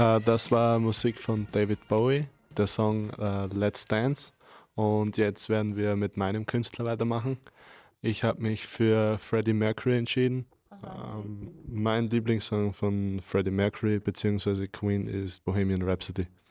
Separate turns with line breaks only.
Das war Musik von David Bowie, der Song Let's Dance. Und jetzt werden wir mit meinem Künstler weitermachen. Ich habe mich für Freddie Mercury entschieden. Mein Lieblingssong von Freddie Mercury bzw. Queen ist Bohemian Rhapsody.